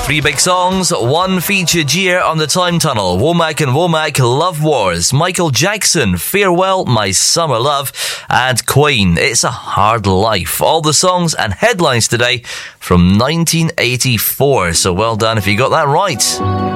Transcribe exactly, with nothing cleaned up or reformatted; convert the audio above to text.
Three big songs, one featured year on the Time Tunnel. Womack and Womack, Love Wars. Michael Jackson, Farewell, My Summer Love. And Queen, It's a Hard Life. All the songs and headlines today from nineteen eighty-four. So well done if you got that right.